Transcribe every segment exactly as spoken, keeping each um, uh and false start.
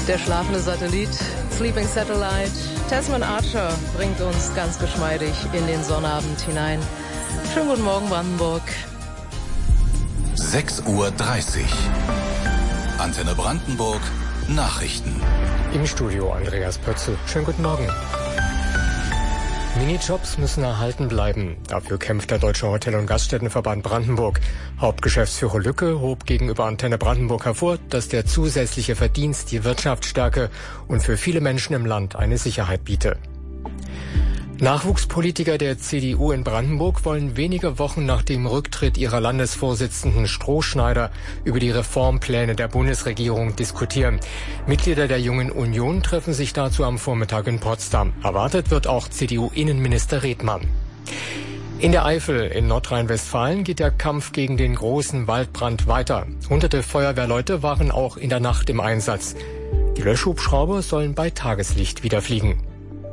Der schlafende Satellit, Sleeping Satellite, Tasman Archer bringt uns ganz geschmeidig in den Sonnabend hinein. Schönen guten Morgen, Brandenburg. sechs Uhr dreißig. Antenne Brandenburg, Nachrichten. Im Studio Andreas Pötzl. Schönen guten Morgen. Minijobs müssen erhalten bleiben. Dafür kämpft der Deutsche Hotel- und Gaststättenverband Brandenburg. Hauptgeschäftsführer Lücke hob gegenüber Antenne Brandenburg hervor, dass der zusätzliche Verdienst die Wirtschaft stärke und für viele Menschen im Land eine Sicherheit biete. Nachwuchspolitiker der C D U in Brandenburg wollen wenige Wochen nach dem Rücktritt ihrer Landesvorsitzenden Strohschneider über die Reformpläne der Bundesregierung diskutieren. Mitglieder der Jungen Union treffen sich dazu am Vormittag in Potsdam. Erwartet wird auch C D U-Innenminister Redmann. In der Eifel in Nordrhein-Westfalen geht der Kampf gegen den großen Waldbrand weiter. Hunderte Feuerwehrleute waren auch in der Nacht im Einsatz. Die Löschhubschrauber sollen bei Tageslicht wieder fliegen.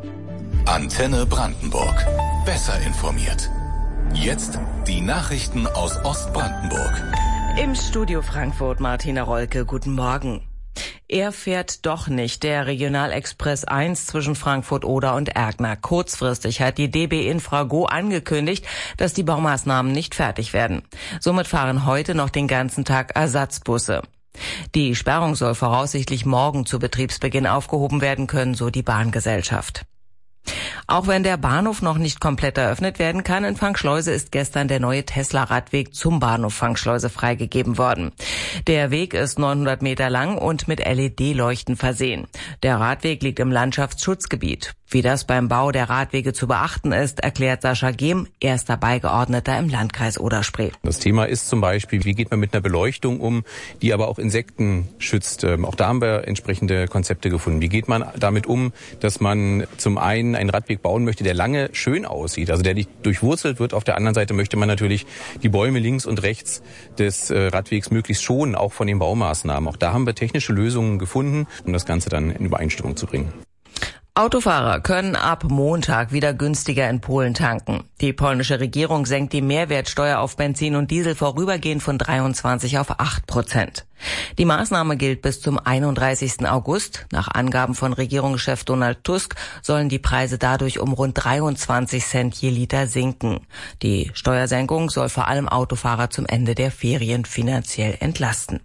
Antenne Brandenburg. Besser informiert. Jetzt die Nachrichten aus Ostbrandenburg. Im Studio Frankfurt Martina Rolke, guten Morgen. Er fährt doch nicht, der Regionalexpress eins zwischen Frankfurt-Oder und Ergner. Kurzfristig hat die D B Infrago angekündigt, dass die Baumaßnahmen nicht fertig werden. Somit fahren heute noch den ganzen Tag Ersatzbusse. Die Sperrung soll voraussichtlich morgen zu Betriebsbeginn aufgehoben werden können, so die Bahngesellschaft. Auch wenn der Bahnhof noch nicht komplett eröffnet werden kann, in Fangschleuse ist gestern der neue Tesla-Radweg zum Bahnhof Fangschleuse freigegeben worden. Der Weg ist neunhundert Meter lang und mit L E D-Leuchten versehen. Der Radweg liegt im Landschaftsschutzgebiet. Wie das beim Bau der Radwege zu beachten ist, erklärt Sascha Gehm, erster Beigeordneter im Landkreis Oder-Spree. Das Thema ist zum Beispiel, wie geht man mit einer Beleuchtung um, die aber auch Insekten schützt. Auch da haben wir entsprechende Konzepte gefunden. Wie geht man damit um, dass man zum einen einen Radweg bauen möchte, der lange schön aussieht, also der nicht durchwurzelt wird. Auf der anderen Seite möchte man natürlich die Bäume links und rechts des Radwegs möglichst schonen, auch von den Baumaßnahmen. Auch da haben wir technische Lösungen gefunden, um das Ganze dann in Übereinstimmung zu bringen. Autofahrer können ab Montag wieder günstiger in Polen tanken. Die polnische Regierung senkt die Mehrwertsteuer auf Benzin und Diesel vorübergehend von dreiundzwanzig auf acht Prozent. Die Maßnahme gilt bis zum einunddreißigsten August. Nach Angaben von Regierungschef Donald Tusk sollen die Preise dadurch um rund dreiundzwanzig Cent je Liter sinken. Die Steuersenkung soll vor allem Autofahrer zum Ende der Ferien finanziell entlasten.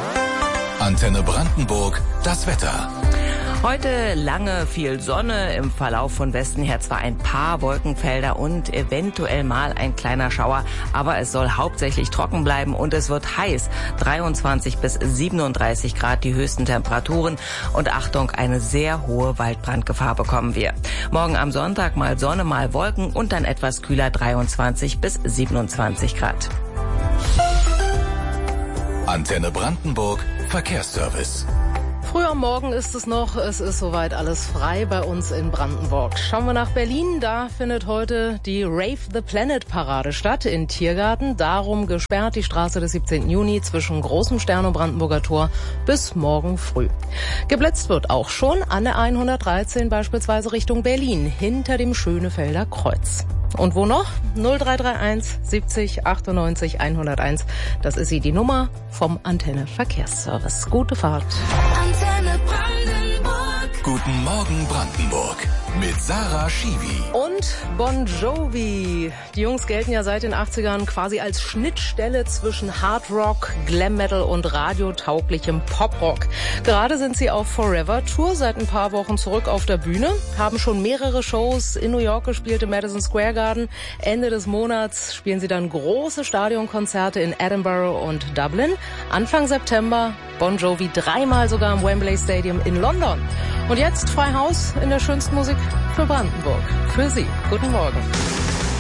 Antenne Brandenburg, das Wetter. Heute lange viel Sonne, im Verlauf von Westen her zwar ein paar Wolkenfelder und eventuell mal ein kleiner Schauer, aber es soll hauptsächlich trocken bleiben und es wird heiß. dreiundzwanzig bis siebenunddreißig Grad die höchsten Temperaturen und Achtung, eine sehr hohe Waldbrandgefahr bekommen wir. Morgen am Sonntag mal Sonne, mal Wolken und dann etwas kühler, dreiundzwanzig bis siebenundzwanzig Grad. Antenne Brandenburg, Verkehrsservice. Früh am Morgen ist es noch, es ist soweit alles frei bei uns in Brandenburg. Schauen wir nach Berlin, da findet heute die Rave the Planet Parade statt in Tiergarten. Darum gesperrt die Straße des siebzehnten Juni zwischen Großem Stern und Brandenburger Tor bis morgen früh. Geblitzt wird auch schon an der hundertdreizehn beispielsweise Richtung Berlin, hinter dem Schönefelder Kreuz. Und wo noch? null drei drei eins siebzig achtundneunzig hunderteins. Das ist sie, die Nummer vom Antenne Verkehrsservice. Gute Fahrt. Antenne Brandenburg. Guten Morgen Brandenburg. Mit Sarah Schiwi. Und Bon Jovi. Die Jungs gelten ja seit den achtzigern quasi als Schnittstelle zwischen Hard Rock, Glam Metal und radiotauglichem Poprock. Gerade sind sie auf Forever Tour, seit ein paar Wochen zurück auf der Bühne, haben schon mehrere Shows in New York gespielt, im Madison Square Garden. Ende des Monats spielen sie dann große Stadionkonzerte in Edinburgh und Dublin. Anfang September Bon Jovi dreimal sogar im Wembley Stadium in London. Und jetzt frei Haus in der schönsten Musik für Brandenburg. Für Sie. Guten Morgen.